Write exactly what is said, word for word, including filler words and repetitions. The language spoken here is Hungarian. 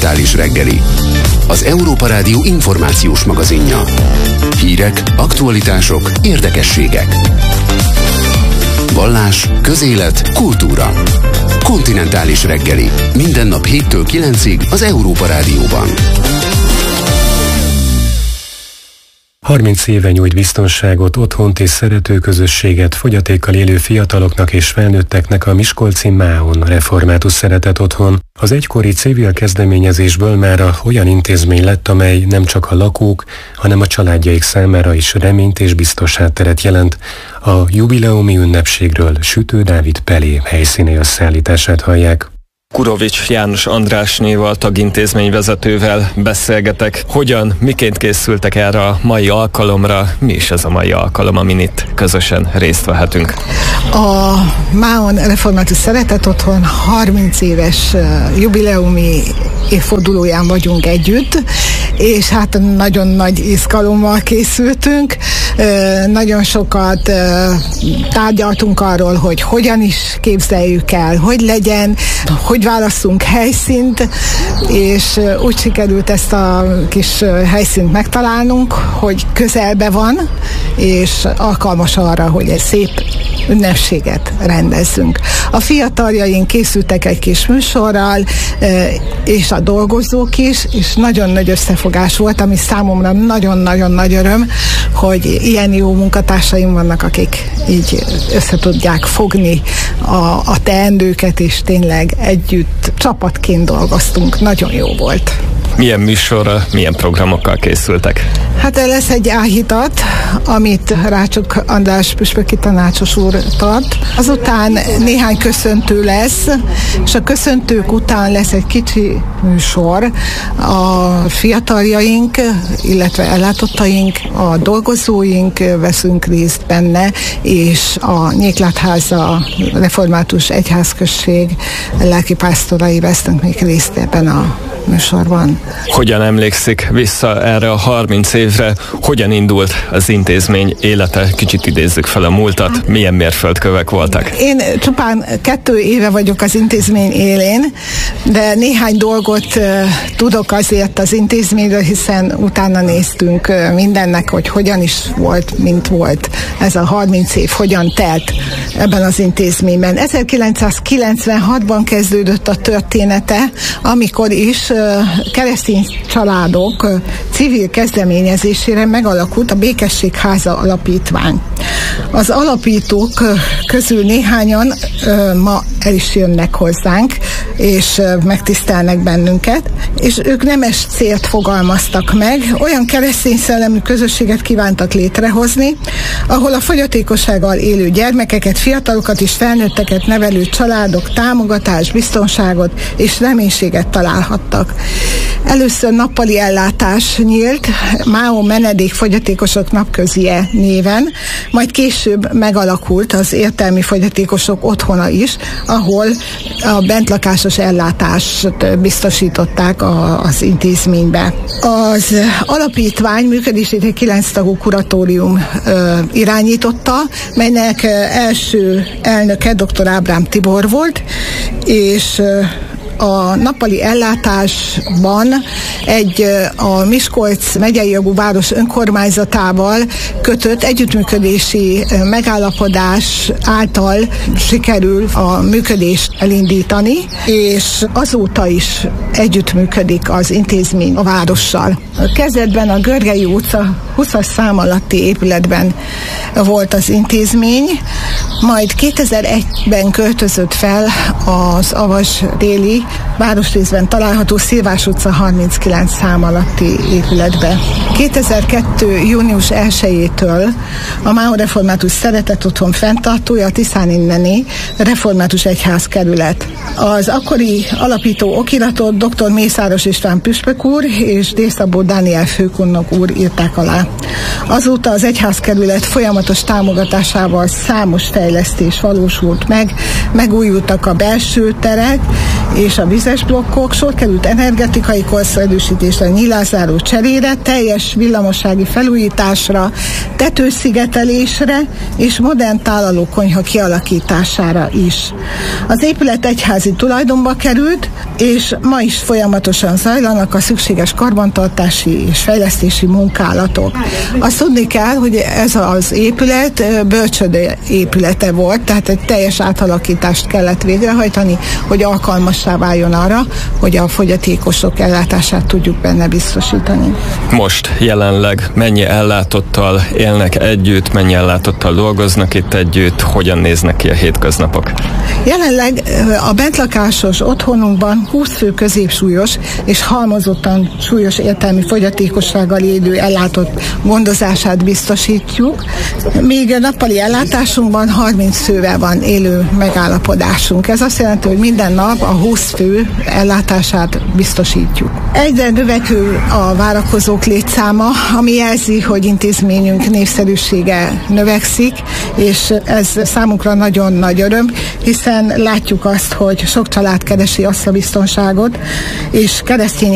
Kontinentális reggeli, az Európa Rádió információs magazinja. Hírek, aktualitások, érdekességek. Vallás, közélet, kultúra. Kontinentális reggeli. Minden nap héttől kilencig az Európa Rádióban. harminc éve nyújt biztonságot, otthont és szeretőközösséget fogyatékkal élő fiataloknak és felnőtteknek a miskolci Máon Református Szeretet Otthon. Az egykori civil kezdeményezésből mára olyan intézmény lett, amely nem csak a lakók, hanem a családjaik számára is reményt és biztos hátteret jelent. A jubileumi ünnepségről Sütő Dávid Pelé helyszíni összeállítását hallják. Kurovics János Andrásnéval, tagintézményvezetővel beszélgetek. Hogyan, miként készültek erre a mai alkalomra? Mi is ez a mai alkalom, amin itt közösen részt vehetünk? A Máon Református Szeretet Otthon harminc éves jubileumi évfordulóján vagyunk együtt, és hát nagyon nagy izgalommal készültünk. Nagyon sokat tárgyaltunk arról, hogy hogyan is képzeljük el, hogy legyen, hogy válasszunk helyszínt, és úgy sikerült ezt a kis helyszínt megtalálnunk, hogy közelbe van, és alkalmas arra, hogy egy szép ünnepséget rendezzünk. A fiataljaink készültek egy kis műsorral, és a dolgozók is, és nagyon nagy összefogás volt, ami számomra nagyon-nagyon nagy öröm, hogy ilyen jó munkatársaim vannak, akik így össze tudják fogni a, a teendőket, és tényleg együtt csapatként dolgoztunk. Nagyon jó volt. Milyen műsorra, milyen programokkal készültek? Hát lesz egy áhítat, amit Rácsok András püspöki tanácsos úr tart. Azután néhány köszöntő lesz, és a köszöntők után lesz egy kicsi műsor. A fiataljaink, illetve ellátottaink, a dolgozóink veszünk részt benne, és a Nyéklátháza Református Egyházközség lelkipásztorai vesznek még részt ebben a műsorban. Hogyan emlékszik vissza erre a harminc évre? Hogyan indult az intézmény élete? Kicsit idézzük fel a múltat. Milyen mérföldkövek voltak? Én csupán kettő éve vagyok az intézmény élén, de néhány dolgot uh, tudok azért az intézményről, hiszen utána néztünk uh, mindennek, hogy hogyan is volt, mint volt ez a harminc év, hogyan telt ebben az intézményben. ezerkilencszázkilencvenhatban kezdődött a története, amikor is uh, keresztény családok uh, civil kezdeményezésére megalakult a Békesség Háza Alapítvány. Az alapítók uh, közül néhányan uh, ma el is jönnek hozzánk, és uh, megtisztelnek bennünket, és ők nemes célt fogalmaztak meg, olyan keresztény szellemű közösséget kívántak létrehozni, ahol a fogyatékossággal élő gyermekeket, fiatalokat és felnőtteket nevelő családok támogatás, biztonságot és reménységet találhattak. Először nappali ellátás nyílt, Máon Menedékfogyatékosok Napközie néven, majd később megalakult az értelmi fogyatékosok otthona is, ahol a bentlakásos ellátást biztosították a, az intézménybe. Az alapítvány működését egy kilenc tagú kuratórium ö, irányította, melynek ö, első elnöke dr. Ábrám Tibor volt, és ö, a nappali ellátásban egy a Miskolc megyei jogú város önkormányzatával kötött együttműködési megállapodás által sikerül a működést elindítani, és azóta is együttműködik az intézmény a várossal. Kezdetben a Görgei utca huszas szám alatti épületben volt az intézmény, majd kétezer-egyben költözött fel az Avas déli városrészben található Szilvás utca harminckilenc szám alatti épületbe. kétezer-kettő június elsejétől a Máon Református Szeretet Otthon fenntartója a Tiszán inneni Református Egyházkerület. Az akkori alapító okiratot dr. Mészáros István püspök úr és D. Szabó Dániel főkondnok úr írták alá. Azóta az egyházkerület folyamatos támogatásával számos fejlesztés valósult meg, megújultak a belső terek, és a vizes blokkok, sor került energetikai korszerűsítésre, nyilázáró cserére, teljes villamossági felújításra, tetőszigetelésre és modern tálalókonyha kialakítására is. Az épület egyházi tulajdonba került, és ma is folyamatosan zajlanak a szükséges karbantartási és fejlesztési munkálatok. Azt tudni kell, hogy ez az épület bölcsöde épülete volt, tehát egy teljes átalakítást kellett végrehajtani, hogy alkalmassá váljon arra, hogy a fogyatékosok ellátását tudjuk benne biztosítani. Most jelenleg mennyi ellátottal élnek együtt, mennyi ellátottal dolgoznak itt együtt, hogyan néznek ki a hétköznapok? Jelenleg a bentlakásos otthonunkban húsz fő középsúlyos és halmozottan súlyos értelmi fogyatékossággal élő ellátott gondozását biztosítjuk, míg a nappali ellátásunkban harminc fővel van élő megállapodásunk. Ez azt jelenti, hogy minden nap a húsz fő ellátását biztosítjuk. Egyre növekvő a várakozók létszáma, ami jelzi, hogy intézményünk népszerűsége növekszik, és ez számunkra nagyon nagy öröm, hiszen látjuk azt, hogy sok család keresi azt a biztonságot, és keresztény